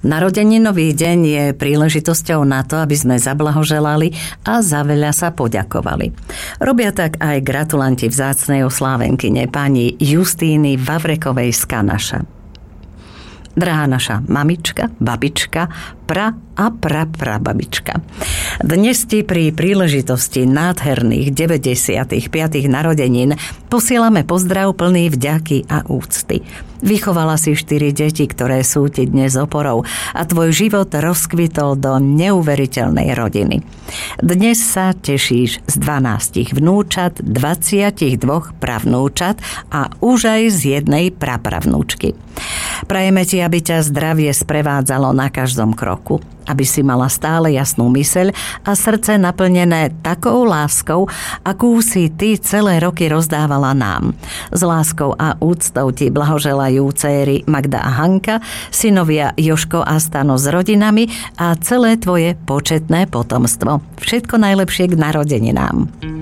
Narodeninový deň je príležitosťou na to, aby sme zablahoželali a za veľa sa poďakovali. Robia tak aj gratulanti vzácnej oslávenkyne pani Justíny Vavrekovej z Kanaša. Drahá naša mamička, babička, a prababička. Dnes ti pri príležitosti nádherných 95. narodenín posielame pozdrav plný vďaky a úcty. Vychovala si 4 deti, ktoré sú ti dnes oporou a tvoj život rozkvitol do neuveriteľnej rodiny. Dnes sa tešíš z 12 vnúčat, 22 pravnúčat a už aj z jednej prapravnúčky. Prajeme ti, aby ťa zdravie sprevádzalo na každom kroku, aby si mala stále jasnú myseľ a srdce naplnené takou láskou, akú si ty celé roky rozdávala nám. S láskou a úctou ti blahoželajú céry Magda a Hanka, synovia Joško a Stano s rodinami a celé tvoje početné potomstvo. Všetko najlepšie k narodeninám.